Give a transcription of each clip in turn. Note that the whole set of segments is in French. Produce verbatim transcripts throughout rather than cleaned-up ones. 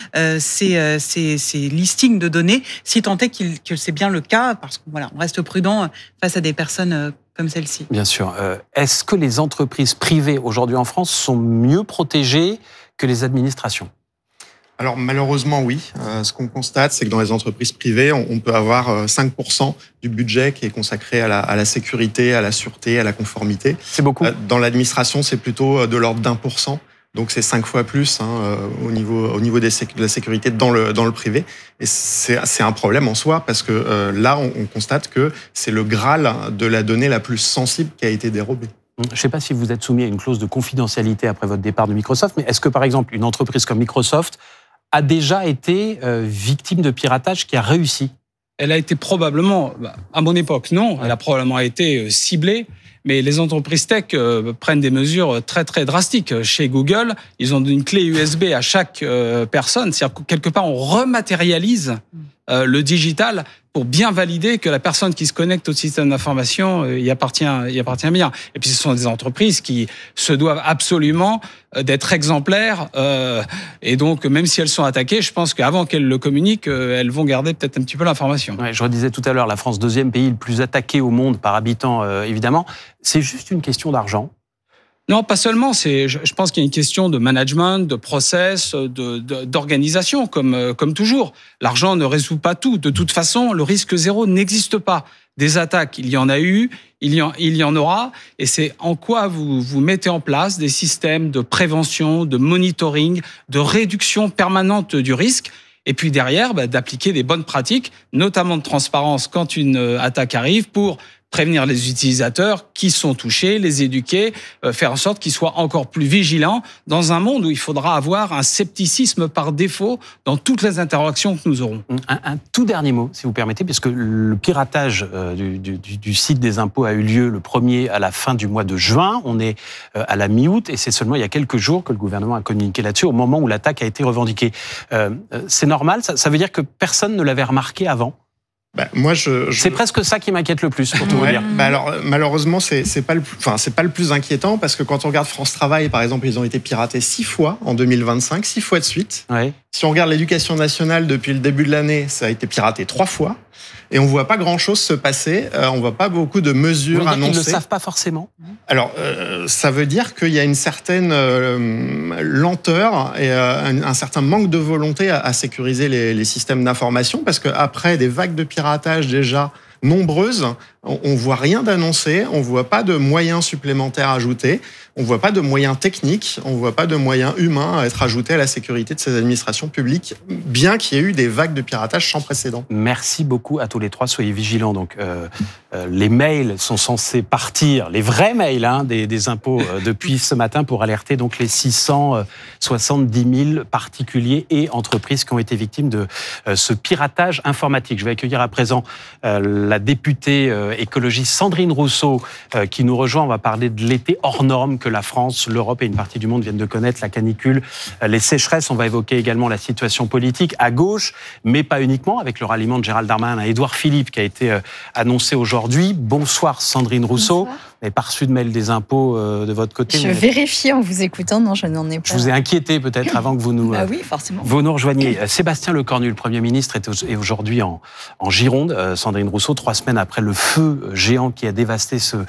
euh, ces, euh, ces, ces listings de données, si tant est qu'il, que c'est bien le cas, parce qu'on voilà, on reste prudent face à des personnes euh, comme celle-ci. Bien sûr. Euh, est-ce que les entreprises privées aujourd'hui en France sont mieux protégées que les administrations ? Alors malheureusement oui. Euh, ce qu'on constate, c'est que dans les entreprises privées, on, on peut avoir cinq pour cent du budget qui est consacré à la, à la sécurité, à la sûreté, à la conformité. C'est beaucoup. Euh, dans l'administration, c'est plutôt de l'ordre d'un pour cent. Donc c'est cinq fois plus hein, euh, au niveau au niveau des sécu- de la sécurité dans le dans le privé. Et c'est c'est un problème en soi parce que euh, là on, on constate que c'est le Graal de la donnée la plus sensible qui a été dérobée. Je ne sais pas si vous êtes soumis à une clause de confidentialité après votre départ de Microsoft, mais est-ce que par exemple une entreprise comme Microsoft a déjà été euh, victime de piratage qui a réussi ? Elle a été probablement, à mon époque, non, elle a probablement été ciblée, mais les entreprises tech euh, prennent des mesures très, très drastiques. Chez Google, ils ont une clé U S B à chaque euh, personne. C'est-à-dire que quelque part, on rematérialise euh, le digital pour bien valider que la personne qui se connecte au système d'information euh, y appartient, y appartient bien. Et puis, ce sont des entreprises qui se doivent absolument d'être exemplaires. Euh, et donc, même si elles sont attaquées, je pense qu'avant qu'elles le communiquent, euh, elles vont garder peut-être un petit peu l'information. Ouais, je redisais tout à l'heure, la France, deuxième pays le plus attaqué au monde par habitant, euh, évidemment. C'est juste une question d'argent. Non, pas seulement. C'est, je pense qu'il y a une question de management, de process, de, de, d'organisation, comme, comme toujours. L'argent ne résout pas tout. De toute façon, le risque zéro n'existe pas. Des attaques, il y en a eu, il y en, il y en aura. Et c'est en quoi vous, vous mettez en place des systèmes de prévention, de monitoring, de réduction permanente du risque. Et puis derrière, bah, d'appliquer des bonnes pratiques, notamment de transparence quand une attaque arrive, pour prévenir les utilisateurs qui sont touchés, les éduquer, euh, faire en sorte qu'ils soient encore plus vigilants dans un monde où il faudra avoir un scepticisme par défaut dans toutes les interactions que nous aurons. Un, un tout dernier mot, si vous permettez, puisque le piratage euh, du, du, du site des impôts a eu lieu le premier à la fin du mois de juin. On est euh, à la mi-août et c'est seulement il y a quelques jours que le gouvernement a communiqué là-dessus, au moment où l'attaque a été revendiquée. Euh, c'est normal, ça, ça veut dire que personne ne l'avait remarqué avant ? Bah, moi, je, je... C'est presque ça qui m'inquiète le plus, pour tout ouais, vous dire. Bah alors, malheureusement, c'est, c'est pas le, enfin, c'est pas le plus inquiétant parce que quand on regarde France Travail, par exemple, ils ont été piratés six fois en deux mille vingt-cinq, six fois de suite. Ouais. Si on regarde l'Éducation nationale depuis le début de l'année, ça a été piraté trois fois. Et on voit pas grand-chose se passer. Euh, on voit pas beaucoup de mesures annoncées. annoncées. Ils ne le savent pas forcément. Alors, euh, ça veut dire qu'il y a une certaine euh, lenteur et euh, un, un certain manque de volonté à, à sécuriser les, les systèmes d'information, parce qu'après des vagues de piratage déjà nombreuses, on, on voit rien d'annoncé, on voit pas de moyens supplémentaires ajoutés, on voit pas de moyens techniques, on voit pas de moyens humains à être ajoutés à la sécurité de ces administrations publiques, bien qu'il y ait eu des vagues de piratage sans précédent. Merci beaucoup à tous les trois, soyez vigilants. Donc, euh, euh, les mails sont censés partir, les vrais mails hein, des, des impôts euh, depuis ce matin pour alerter donc les six cent soixante-dix mille particuliers et entreprises qui ont été victimes de euh, ce piratage informatique. Je vais accueillir à présent euh, la députée euh, écologiste Sandrine Rousseau euh, qui nous rejoint. On va parler de l'été hors norme que la France, l'Europe et une partie du monde viennent de connaître, la canicule, euh, les sécheresses. On va évoquer également la situation politique à gauche, mais pas uniquement, avec le ralliement de Gérald Darmanin à Édouard Philippe qui a été euh, annoncé aujourd'hui. Bonsoir Sandrine Rousseau. Bonsoir. Vous n'avez pas reçu de mail des impôts euh, de votre côté. Je mais... vérifie en vous écoutant, non, je n'en ai pas. Je vous ai inquiété peut-être avant que vous nous, bah oui, forcément. vous nous rejoigniez. Sébastien Lecornu, le Premier ministre, est aujourd'hui en, en Gironde. Euh, Sandrine Rousseau, trois semaines après le feu géant qui a dévasté ce,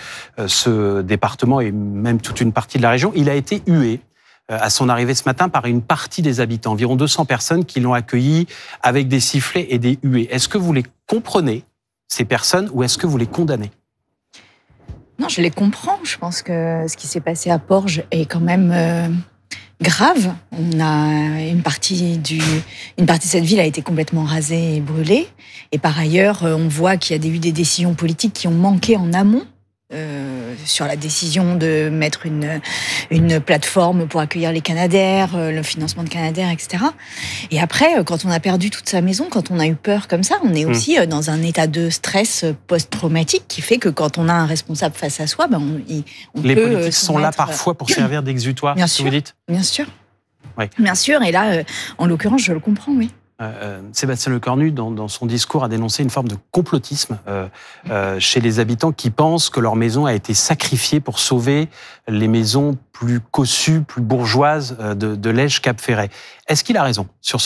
ce département et même toute une partie de la région, il a été hué à son arrivée ce matin par une partie des habitants, environ deux cents personnes qui l'ont accueilli avec des sifflets et des huées. Est-ce que vous les comprenez, ces personnes, ou est-ce que vous les condamnez ? Non, je les comprends. Je pense que ce qui s'est passé à Porges est quand même euh, grave. On a une partie du, une partie de cette ville a été complètement rasée et brûlée. Et par ailleurs, on voit qu'il y a eu des décisions politiques qui ont manqué en amont. Euh, sur la décision de mettre une, une plateforme pour accueillir les Canadair, le financement de Canadair, et cetera. Et après, quand on a perdu toute sa maison, quand on a eu peur comme ça, on est aussi mmh. dans un état de stress post-traumatique qui fait que quand on a un responsable face à soi, ben on, on les peut... Les politiques sont là parfois pour servir d'exutoire, bien c'est ce sûr, que vous dites ? Bien sûr. Oui. Bien sûr, et là, en l'occurrence, je le comprends, oui. Euh, Sébastien Lecornu, dans, dans son discours, a dénoncé une forme de complotisme euh, euh, chez les habitants qui pensent que leur maison a été sacrifiée pour sauver les maisons plus cossues, plus bourgeoises de, de l'Ège Cap Ferret. Est-ce qu'il a raison sur ce point ?